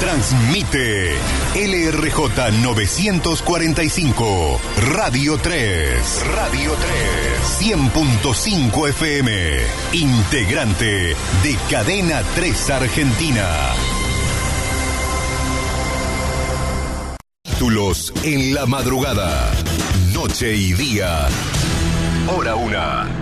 Transmite LRJ 945, Radio 3. Radio 3. 100.5 FM. Integrante de Cadena 3 Argentina. Títulos en la madrugada. Noche y día. Hora 1.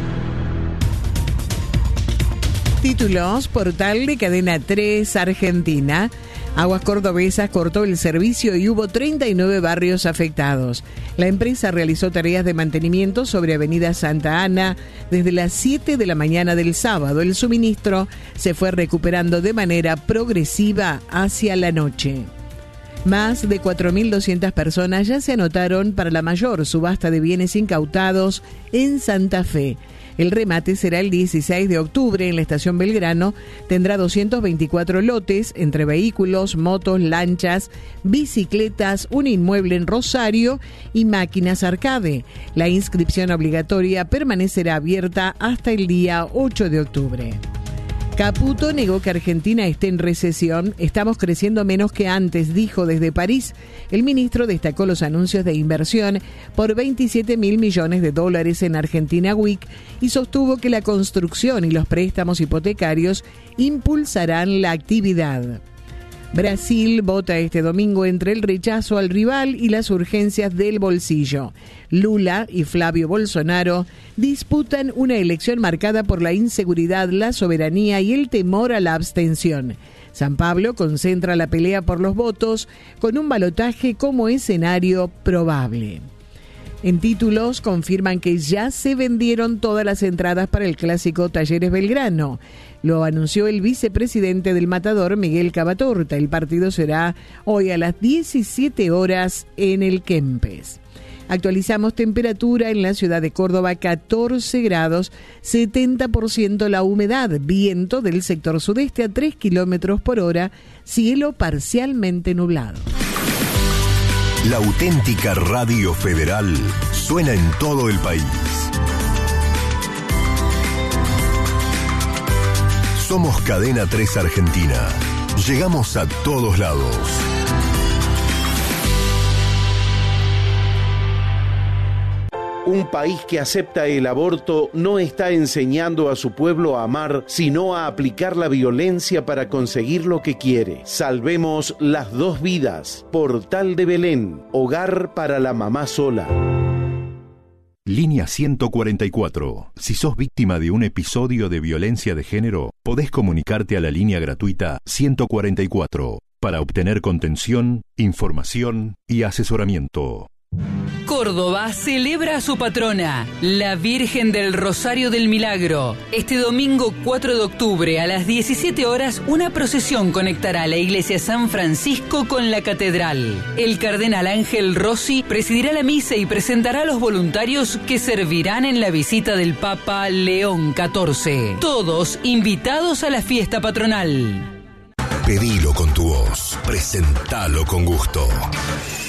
Títulos, portal de Cadena 3 Argentina. Aguas Cordobesas cortó el servicio y hubo 39 barrios afectados. La empresa realizó tareas de mantenimiento sobre Avenida Santa Ana desde las 7 de la mañana del sábado. El suministro se fue recuperando de manera progresiva hacia la noche. Más de 4.200 personas ya se anotaron para la mayor subasta de bienes incautados en Santa Fe. El remate será el 16 de octubre en la estación Belgrano. Tendrá 224 lotes entre vehículos, motos, lanchas, bicicletas, un inmueble en Rosario y máquinas arcade. La inscripción obligatoria permanecerá abierta hasta el día 8 de octubre. Caputo negó que Argentina esté en recesión. Estamos creciendo menos que antes, dijo desde París. El ministro destacó los anuncios de inversión por 27.000 millones de dólares en Argentina Week y sostuvo que la construcción y los préstamos hipotecarios impulsarán la actividad. Brasil vota este domingo entre el rechazo al rival y las urgencias del bolsillo. Lula y Flavio Bolsonaro disputan una elección marcada por la inseguridad, la soberanía y el temor a la abstención. San Pablo concentra la pelea por los votos con un balotaje como escenario probable. En títulos confirman que ya se vendieron todas las entradas para el clásico Talleres Belgrano. Lo anunció el vicepresidente del Matador, Miguel Cavatorta. El partido será hoy a las 17 horas en el Kempes. Actualizamos temperatura en la ciudad de Córdoba, 14 grados, 70% la humedad, viento del sector sudeste a 3 kilómetros por hora, cielo parcialmente nublado. La auténtica Radio Federal suena en todo el país. Somos Cadena 3 Argentina. Llegamos a todos lados. Un país que acepta el aborto no está enseñando a su pueblo a amar, sino a aplicar la violencia para conseguir lo que quiere. Salvemos las dos vidas. Portal de Belén, hogar para la mamá sola. Línea 144. Si sos víctima de un episodio de violencia de género, podés comunicarte a la línea gratuita 144 para obtener contención, información y asesoramiento. Córdoba celebra a su patrona, la Virgen del Rosario del Milagro. Este domingo 4 de octubre a las 17 horas, una procesión conectará la iglesia San Francisco con la catedral. El cardenal Ángel Rossi presidirá la misa y presentará a los voluntarios que servirán en la visita del Papa León XIV. Todos invitados a la fiesta patronal. Pedilo con tu voz, presentalo con gusto.